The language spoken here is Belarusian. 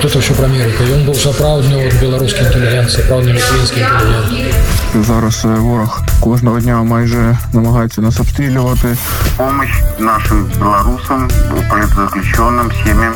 это все про Америку. Ён быў сапраўдны беларускі інтэлігент, сапраўдны літвінскі інтэлігент. Зараз ворог кожного дня майже намагається нас обстрілювати. Помощь нашим белорусам, политзаключенным, семьям.